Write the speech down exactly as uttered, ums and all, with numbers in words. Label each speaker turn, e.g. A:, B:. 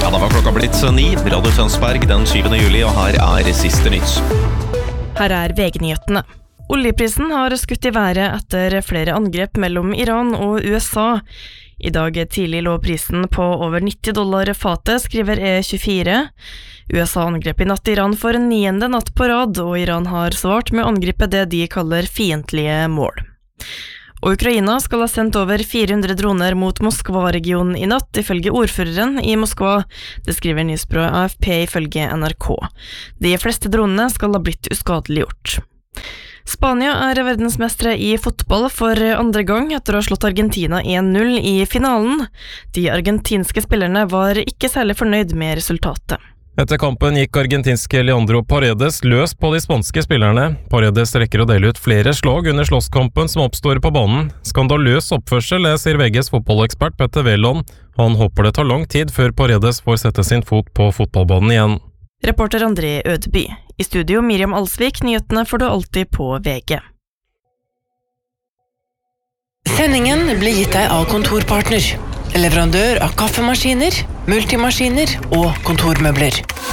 A: Ja, da var klokka blitt ni. Radio Tønsberg den syvende juli, og her er siste nytt.
B: Her er V G-nyhetene. Oljeprisen har skutt i været etter flere angrep mellom Iran og U S A. I dag tidlig lå prisen på over nitti dollar fatet, skriver E tjuefire. U S A angrep i natt Iran for en niende natt på rad, og Iran har svart med å angripe det de kaller fiendtlige mål. Og Ukraina skal ha sendt over fire hundre droner mot Moskva-regionen i natt, ifølge ordføreren i Moskva. Det skriver nyhetsbyrået A F P ifølge N R K. De fleste dronene skal ha blitt uskadeliggjort. Spania er verdensmestere i fotball for andre gang etter å ha slått Argentina en null i finalen. De argentinske spillerne var ikke særlig fornøyd med resultatet.
C: Etter kampen gikk argentinske Leandro Paredes løs på de spanske spillerne. Paredes rekker å dele ut flere slag under slåsskampen som oppstår på banen. Skandaløs oppførsel, sier V G's fotballekspert Petter Wæland. Han håper det tar lang tid før Paredes får sette sin fot på fotballbanen igjen.
B: Reporter André Ødeby. I studio Miriam Alsvik, nyhetene får du alltid på V G.
D: Sendingen blir gitt deg av Kontorpartner, leverandør av kaffemaskiner, multimaskiner og kontormøbler.